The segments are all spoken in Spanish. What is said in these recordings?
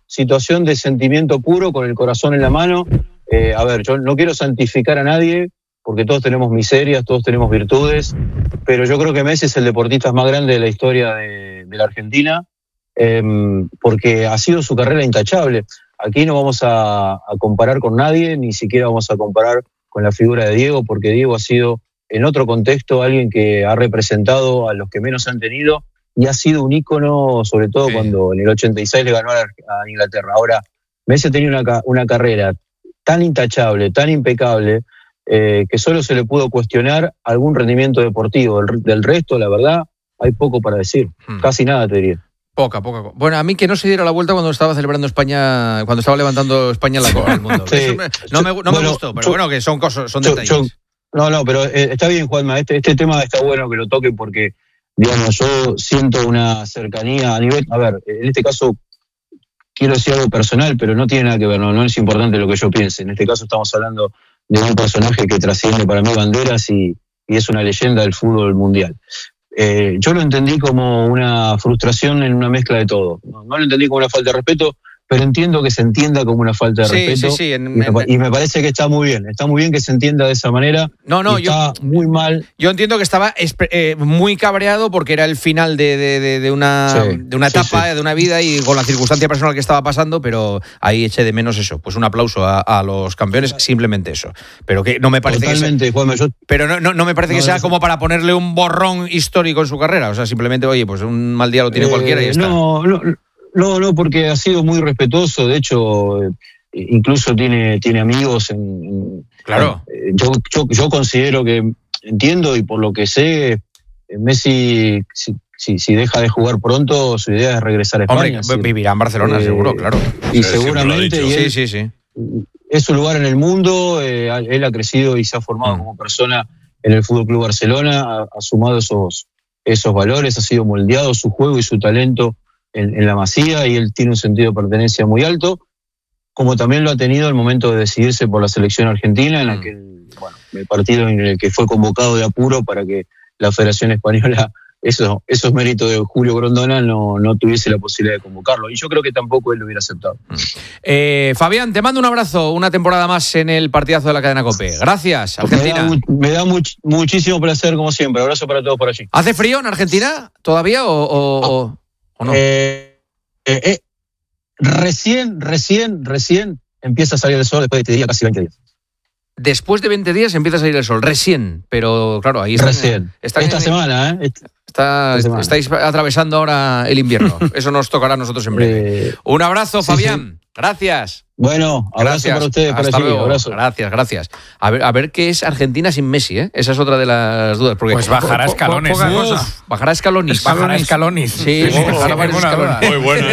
situación de sentimiento puro, con el corazón en la mano. A ver, yo no quiero santificar a nadie, porque todos tenemos miserias, todos tenemos virtudes, pero yo creo que Messi es el deportista más grande de la historia de la Argentina, porque ha sido su carrera intachable. Aquí no vamos a comparar con nadie, ni siquiera vamos a comparar con la figura de Diego, porque Diego ha sido, en otro contexto, alguien que ha representado a los que menos han tenido y ha sido un ícono, sobre todo cuando en el 86 le ganó a Inglaterra. Ahora, Messi ha tenido una carrera tan intachable, tan impecable, que solo se le pudo cuestionar algún rendimiento deportivo. Del resto, la verdad, hay poco para decir. Casi nada, te diría. Poca. Bueno, a mí que no se diera la vuelta cuando estaba celebrando España, cuando estaba levantando España la Copa del Mundo. Sí. Eso no me gustó, pero bueno, que son cosas, son detalles. No, pero está bien, Juanma, este tema está bueno que lo toquen porque, digamos, yo siento una cercanía a nivel, a ver, en este caso quiero decir algo personal, pero no tiene nada que ver, no es importante lo que yo piense. En este caso estamos hablando de un personaje que trasciende para mí banderas y es una leyenda del fútbol mundial. Yo lo entendí como una frustración en una mezcla de todo. No lo entendí como una falta de respeto, pero entiendo que se entienda como una falta de respeto. Sí. Y me parece que está muy bien que se entienda de esa manera. Está muy mal. Yo entiendo que estaba muy cabreado porque era el final de una etapa, de una vida y con la circunstancia personal que estaba pasando, pero ahí eché de menos eso. Pues un aplauso a los campeones, simplemente eso. Pero que no me parece totalmente, Juanma, pero no me parece que sea como para ponerle un borrón histórico en su carrera. O sea, simplemente, oye, pues un mal día lo tiene cualquiera y ya está. No, porque ha sido muy respetuoso. De hecho, incluso tiene amigos Claro. Yo considero que, entiendo y por lo que sé, Messi, si deja de jugar pronto, su idea es regresar a España. Hombre, vivirá en Barcelona, seguro, claro. Y seguramente. Sí. Es su lugar en el mundo. Él ha crecido y se ha formado como persona en el Fútbol Club Barcelona. Ha sumado esos valores, ha sido moldeado su juego y su talento en la Masía, y él tiene un sentido de pertenencia muy alto, como también lo ha tenido al momento de decidirse por la selección argentina, en el partido en el que fue convocado de apuro para que la Federación Española, esos méritos de Julio Grondona, no tuviese la posibilidad de convocarlo, y yo creo que tampoco él lo hubiera aceptado. Fabián, te mando un abrazo, una temporada más en el partidazo de la cadena COPE. Gracias, Argentina. Me da muchísimo placer, como siempre. Abrazo para todos por allí. ¿Hace frío en Argentina todavía o no? Recién empieza a salir el sol después de casi 20 días. Después de 20 días empieza a salir el sol, recién, pero claro, ahí está. Esta semana, estáis atravesando ahora el invierno. Eso nos tocará a nosotros en breve. Un abrazo, Fabián. Sí. Gracias. Bueno, abrazo para ustedes. Hasta luego. Abrazo. Gracias. A ver qué es Argentina sin Messi, ¿eh? Esa es otra de las dudas. Porque pues bajará escalones. Bajará escalones. Sí, Muy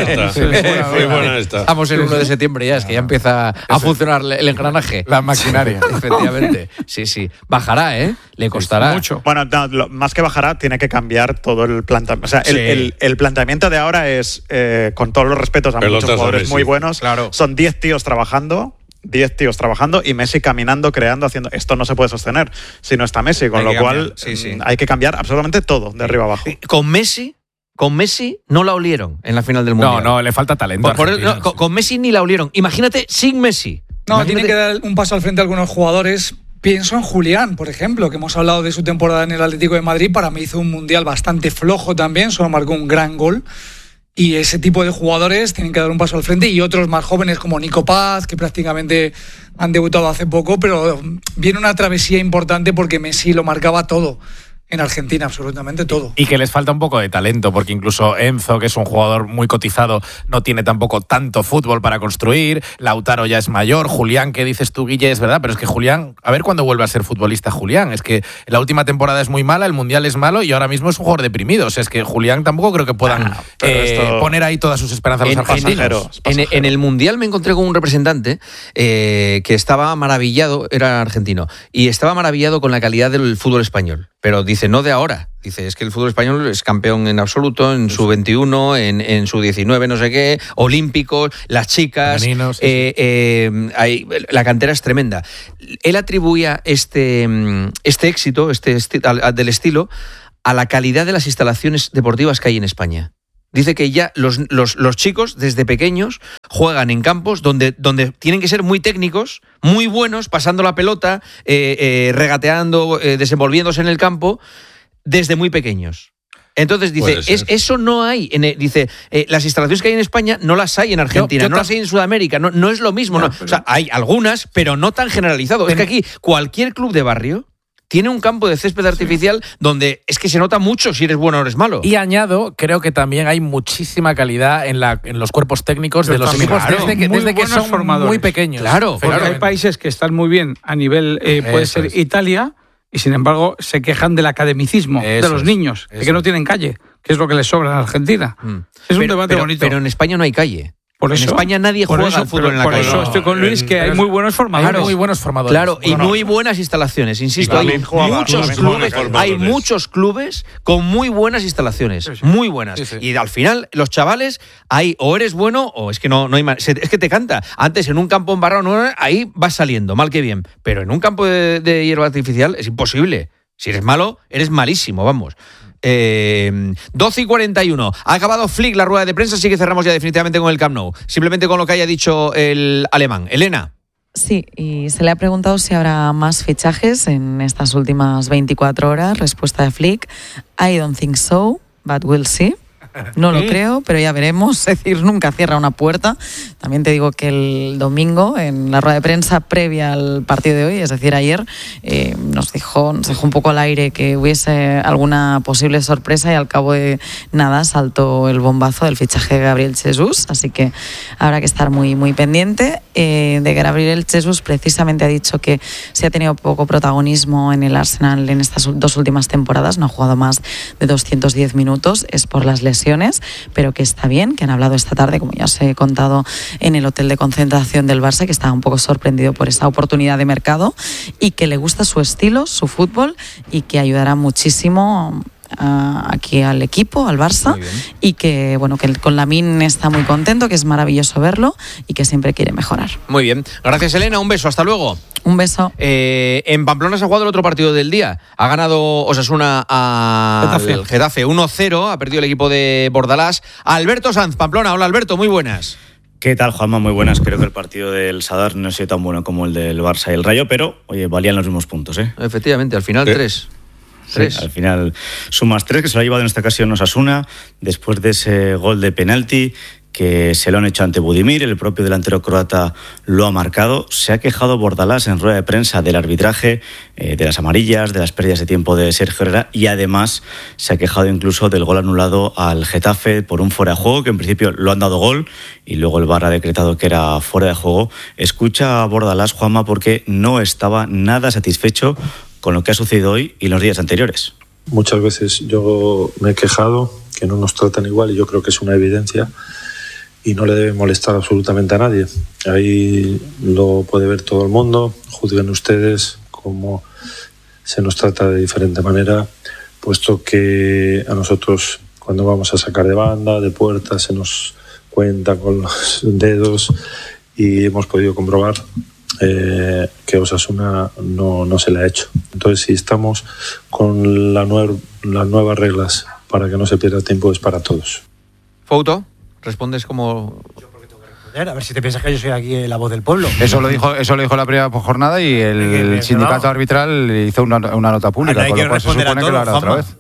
buena esta. Estamos en 1 de septiembre ya, es que ya empieza a funcionar el engranaje. La maquinaria. Efectivamente. Sí. Bajará, ¿eh? Le costará. Mucho. Bueno, más que bajará, tiene que cambiar todo el planteamiento. O sea, el planteamiento de ahora es, con todos los respetos a muchos jugadores muy buenos, claro. Son 10 tíos trabajando y Messi caminando, creando, haciendo. Esto no se puede sostener si no está Messi, con lo cual hay que cambiar absolutamente todo de arriba abajo. Con Messi no la olieron en la final del Mundial. No, le falta talento. Con Messi ni la olieron. Imagínate sin Messi. Tienen que dar un paso al frente a algunos jugadores. Pienso en Julián, por ejemplo, que hemos hablado de su temporada en el Atlético de Madrid. Para mí hizo un Mundial bastante flojo también, solo marcó un gran gol. Y ese tipo de jugadores tienen que dar un paso al frente, y otros más jóvenes como Nico Paz, que prácticamente han debutado hace poco, pero viene una travesía importante porque Messi lo marcaba todo. En Argentina, absolutamente todo. Y que les falta un poco de talento, porque incluso Enzo, que es un jugador muy cotizado, no tiene tampoco tanto fútbol para construir. Lautaro ya es mayor. Julián, que dices tú, Guille, es verdad, pero es que Julián, a ver cuándo vuelve a ser futbolista Julián. Es que la última temporada es muy mala, el Mundial es malo y ahora mismo es un jugador deprimido. O sea, es que Julián tampoco creo que puedan poner ahí todas sus esperanzas los argentinos. En el Mundial me encontré con un representante que estaba maravillado, era argentino, y estaba maravillado con la calidad del fútbol español. Pero dice, no de ahora. Dice, es que el fútbol español es campeón en absoluto, en su 21, en su 19, no sé qué, olímpicos, las chicas. Femeninos, la cantera es tremenda. Él atribuía este éxito del estilo a la calidad de las instalaciones deportivas que hay en España. Dice que ya los chicos desde pequeños juegan en campos donde tienen que ser muy técnicos, muy buenos, pasando la pelota, regateando, desenvolviéndose en el campo, desde muy pequeños. Entonces dice, eso no hay. Dice, las instalaciones que hay en España no las hay en Argentina, no las hay en Sudamérica, no es lo mismo. No. O sea, hay algunas, pero no tan generalizado. Es que aquí cualquier club de barrio tiene un campo de césped artificial donde es que se nota mucho si eres bueno o eres malo. Y añado, creo que también hay muchísima calidad en los cuerpos técnicos de los equipos desde que son formadores. Muy pequeños. Claro, porque hay países que están muy bien a nivel, puede ser Italia, y sin embargo se quejan del academicismo de los niños, de que no tienen calle, que es lo que les sobra en Argentina. Es un debate bonito. Pero en España no hay calle. Por eso, en España nadie juega al fútbol en la calle. Por eso estoy con Luis, que hay muy buenos formadores. Claro, muy buenos formadores. Claro, y muy buenas instalaciones, insisto. Hay muchos clubes con muy buenas instalaciones, muy buenas. Sí. Y al final, los chavales, o eres bueno o es que no hay más. Es que te canta. Antes, en un campo embarrado, ahí vas saliendo, mal que bien. Pero en un campo de hierba artificial es imposible. Si eres malo, eres malísimo, vamos. 12:41. Ha acabado Flick la rueda de prensa, así que cerramos ya definitivamente con el Camp Nou. Simplemente con lo que haya dicho el alemán. Elena. Sí, y se le ha preguntado si habrá más fichajes en estas últimas 24 horas. Respuesta de Flick: I don't think so, but we'll see. No lo creo, pero ya veremos. Es decir, nunca cierra una puerta. También te digo que el domingo, en la rueda de prensa previa al partido de hoy, es decir, ayer, nos dejó un poco al aire que hubiese alguna posible sorpresa, y al cabo de nada saltó el bombazo del fichaje de Gabriel Jesús. Así que habrá que estar muy, muy pendiente. De Gabriel Jesús precisamente ha dicho que se ha tenido poco protagonismo en el Arsenal en estas 2 últimas temporadas. No ha jugado más de 210 minutos. Es por las lesiones, pero que está bien, que han hablado esta tarde, como ya os he contado, en el hotel de concentración del Barça, que estaba un poco sorprendido por esa oportunidad de mercado y que le gusta su estilo, su fútbol, y que ayudará muchísimo aquí al equipo, al Barça, y que bueno, que con Lamine está muy contento, que es maravilloso verlo y que siempre quiere mejorar. Muy bien, gracias Elena, un beso, hasta luego. Un beso. En Pamplona se ha jugado el otro partido del día. Ha ganado Osasuna al Getafe 1-0, ha perdido el equipo de Bordalás. Alberto Sanz, Pamplona. Hola Alberto, muy buenas. ¿Qué tal, Juanma? Muy buenas. Creo que el partido del Sadar no ha sido tan bueno como el del Barça y el Rayo, pero oye, valían los mismos puntos, ¿eh? Efectivamente, al final 3. Sí, al final sumas 3, que se lo ha llevado en esta ocasión Osasuna, después de ese gol de penalti que se lo han hecho ante Budimir. El propio delantero croata lo ha marcado. Se ha quejado Bordalás en rueda de prensa del arbitraje, de las amarillas, de las pérdidas de tiempo de Sergio Herrera, y además se ha quejado incluso del gol anulado al Getafe por un fuera de juego, que en principio lo han dado gol y luego el VAR ha decretado que era fuera de juego. Escucha a Bordalás, Juanma, porque no estaba nada satisfecho con lo que ha sucedido hoy y los días anteriores. Muchas veces yo me he quejado que no nos tratan igual, y yo creo que es una evidencia y no le debe molestar absolutamente a nadie. Ahí lo puede ver todo el mundo. Juzguen ustedes cómo se nos trata de diferente manera, puesto que a nosotros, cuando vamos a sacar de banda, de puerta, se nos cuenta con los dedos, y hemos podido comprobar que Osasuna no se le ha hecho. Entonces, si estamos con las nuevas reglas para que no se pierda tiempo, es para todos. Fouto, respondes como... A ver si te piensas que yo soy aquí la voz del pueblo. Eso lo dijo la primera jornada, y el sindicato arbitral hizo una nota pública, no, con lo cual se supone que lo hará otra vez.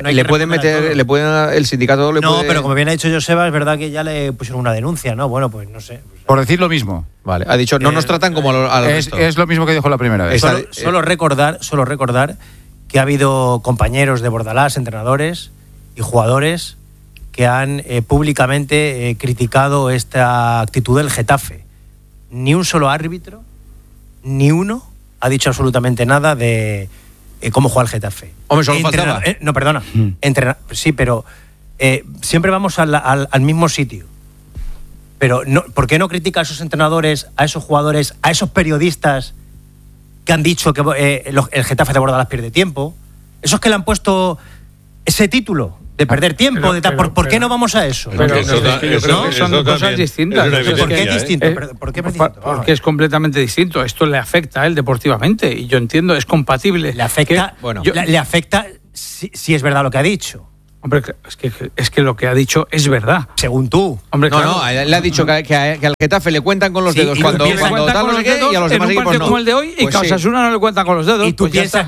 El sindicato le puede... No, pero como bien ha dicho Joseba, es verdad que ya le pusieron una denuncia, ¿no? Bueno, pues no sé. Por decir lo mismo. Vale, ha dicho, no nos tratan como a los resto. Es lo mismo que dijo la primera vez. Solo recordar que ha habido compañeros de Bordalás, entrenadores y jugadores, que han públicamente criticado esta actitud del Getafe. Ni un solo árbitro, ni uno, ha dicho absolutamente nada de cómo juega el Getafe. Hombre, solo faltaba. No, perdona. Sí, pero siempre vamos al mismo sitio. Pero ¿por qué no critica a esos entrenadores, a esos jugadores, a esos periodistas que han dicho que el Getafe de Bordalás pierde tiempo? Esos que le han puesto ese título de perder tiempo, ¿por qué no vamos a eso? Pero yo creo que son cosas distintas. ¿Por qué es distinto? Porque es completamente distinto. Esto le afecta a él deportivamente, y yo entiendo, es compatible. Le afecta, le afecta si es verdad lo que ha dicho. Hombre, es que lo que ha dicho es verdad. Según tú. Hombre, no, le ha dicho que al Getafe le cuentan con los dedos cuando tal, no sé qué, y a los demás equipos no. Como el de hoy, y que a Osasuna no le cuentan con los dedos. Y tú piensas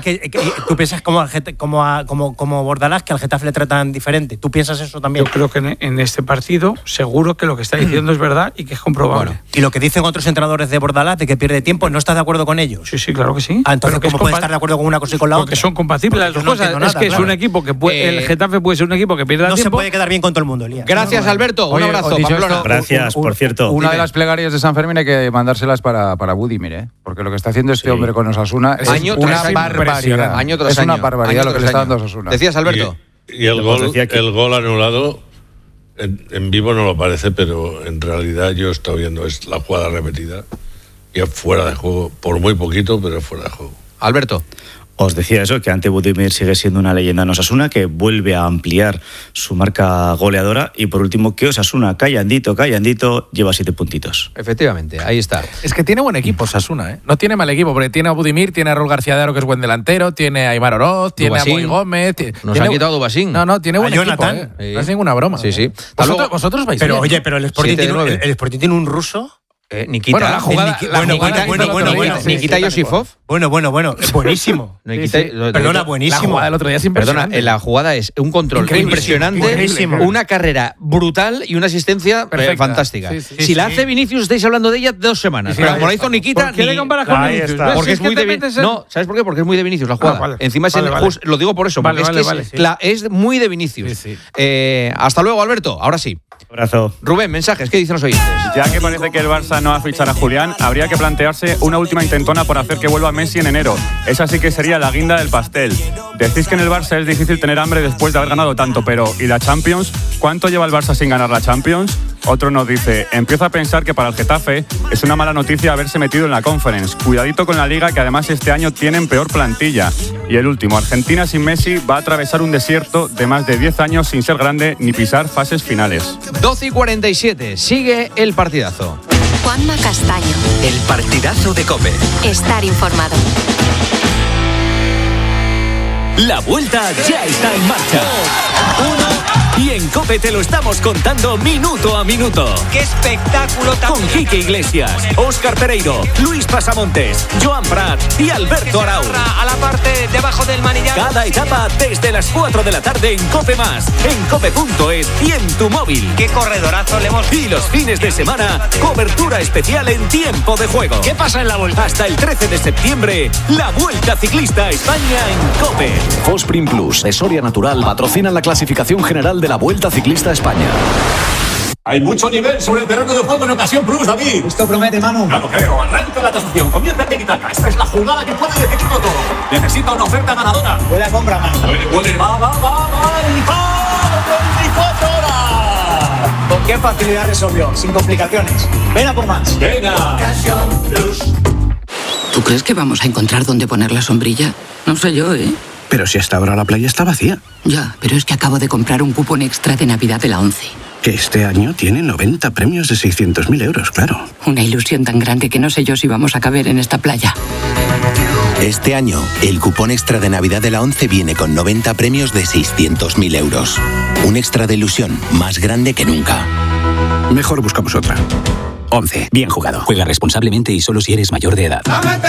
como Bordalás, que al Getafe le tratan diferente. ¿Tú piensas eso también? Yo creo que en este partido seguro que lo que está diciendo es verdad y que es comprobable. Bueno, y lo que dicen otros entrenadores de Bordalás, de que pierde tiempo, ¿no estás de acuerdo con ellos? Sí, claro que sí. Entonces, ¿cómo puedes estar de acuerdo con una cosa y con la otra? Porque son compatibles las dos cosas. Es que es un equipo que el Getafe puede ser un equipo que pierda tiempo. No se puede quedar bien con todo el mundo, Elías. Gracias, Alberto. Un abrazo, Pamplona. Gracias, por cierto. Una de las plegarias de San Fermín hay que mandárselas para Budimir, ¿eh? Porque lo que está haciendo este hombre con Osasuna es una barbaridad. Es una barbaridad lo que le está dando a Osasuna. Decías, Alberto. Y el gol anulado, en vivo no lo parece, pero en realidad yo estoy viendo es la jugada repetida y es fuera de juego, por muy poquito, pero es fuera de juego. Alberto. Os decía eso, que Ante Budimir sigue siendo una leyenda en Osasuna, que vuelve a ampliar su marca goleadora. Y por último, que Osasuna, callandito, lleva 7 puntitos. Efectivamente, ahí está. Es que tiene buen equipo Osasuna, ¿eh? No tiene mal equipo, porque tiene a Budimir, tiene a Raúl García de Aro, que es buen delantero, tiene a Aimar Oroz, tiene a Moy Gómez. Nos han quitado a Dubasín. No, tiene buen equipo, ¿eh? No es ninguna broma. Sí. ¿Vosotros vais pero, bien? Oye, pero el Sporting tiene un ruso. Nikita. Bueno, la jugada. Nikita Yosifov. Bueno. Buenísimo. Perdona, buenísimo. La jugada del otro día es impresionante. Perdona, la jugada es un control impresionante, buenísimo. Una carrera brutal y una asistencia fantástica. Si la hace Vinicius, estáis hablando de ella 2 semanas. Pero como la hizo Nikita. ¿Qué le comparas con Vinicius? Porque es muy de Vinicius. No, ¿sabes por qué? Porque es muy de Vinicius la jugada. Encima lo digo por eso. Porque es muy de Vinicius. Hasta luego, Alberto. Ahora sí. Abrazo. Rubén, mensajes. ¿Qué dicen los oyentes? Ya que parece que el Barça no va a fichar a Julián, habría que plantearse una última intentona por hacer que vuelva Messi en enero. Esa sí que sería la guinda del pastel. Decís que en el Barça es difícil tener hambre después de haber ganado tanto, pero ¿y la Champions? ¿Cuánto lleva el Barça sin ganar la Champions? Otro nos dice, empiezo a pensar que para el Getafe es una mala noticia haberse metido en la Conference. Cuidadito con la Liga, que además este año tienen peor plantilla. Y el último, Argentina sin Messi va a atravesar un desierto de más de 10 años sin ser grande ni pisar fases finales. 12:47, sigue el partidazo. Juanma Castaño. El partidazo de COPE. Estar informado. La vuelta ya está en marcha. Y en COPE te lo estamos contando minuto a minuto. ¡Qué espectáculo tan! Con Quique Iglesias, Óscar Pereiro, Luis Pasamontes, Joan Prat y Alberto Arau. A la parte debajo del manillar. Cada etapa desde las 4 de la tarde en COPE+, en cope.es y en tu móvil. ¡Qué corredorazo le hemos! Y los fines de semana, cobertura especial en tiempo de juego. ¿Qué pasa en la vuelta? Hasta el 13 de septiembre, la Vuelta Ciclista a España en COPE. Fosprin Plus, de Soria Natural, patrocinan la clasificación general de la Vuelta Ciclista a España. Hay mucho nivel sobre el terreno de juego en Ocasión Plus, David. Esto promete, Manu. No lo creo. Arranca la tasación. Comienza el tiki-taka. Esta es la jugada que puede decidirlo todo. Necesita una oferta ganadora. Buena compra, Manu. Puede. Va. 24 horas. ¿Con qué facilidad resolvió? Sin complicaciones. Ven a por más. Venga. Ocasión Plus. ¿Tú crees que vamos a encontrar dónde poner la sombrilla? No sé yo, ¿eh? Pero si hasta ahora la playa está vacía. Ya, pero es que acabo de comprar un cupón extra de Navidad de la 11. Que este año tiene 90 premios de 600.000 euros, claro. Una ilusión tan grande que no sé yo si vamos a caber en esta playa. Este año, el cupón extra de Navidad de la 11 viene con 90 premios de 600.000 euros. Un extra de ilusión más grande que nunca. Mejor buscamos otra. 11. Bien jugado. Juega responsablemente y solo si eres mayor de edad.